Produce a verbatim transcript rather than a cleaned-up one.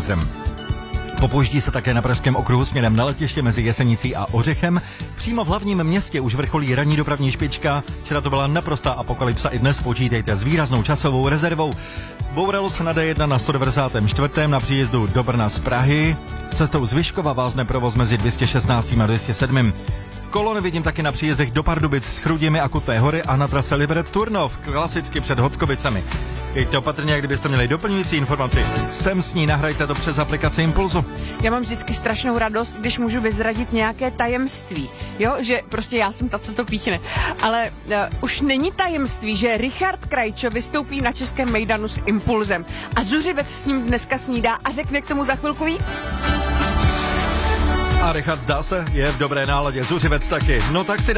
kilometrem. Popouždí se také na pražském okruhu směrem na letiště mezi Jesenicí a Ořechem. Přímo v hlavním městě už vrcholí ranní dopravní špička. Včera to byla naprostá apokalypsa, i dnes počítejte s výraznou časovou rezervou. Bouralo se na D jedna na sto devadesát čtyři na příjezdu do Brna z Prahy. Cestou z Vyškova vázne provoz mezi dvě stě šestnáct a dvě stě sedm. Kolon vidím taky na příjezdech do Pardubic s Chrudimi a Kutné Hory a na trase Liberec Turnov, klasicky před Hodkovicemi. Jeďte opatrně, kdybyste měli doplňující informaci. Sem s ní nahrajte to přes aplikaci Impulzu. Já mám vždycky strašnou radost, když můžu vyzradit nějaké tajemství. Jo, že prostě já jsem ta, co to píchne. Ale uh, už není tajemství, že Richard Krajčo vystoupí na Českém mejdanu s Impulzem. A Zuřivec s ním dneska snídá a řekne k tomu za chvilku víc. A Richard, zdá se, je v dobré náladě. Zuřivec taky. No tak si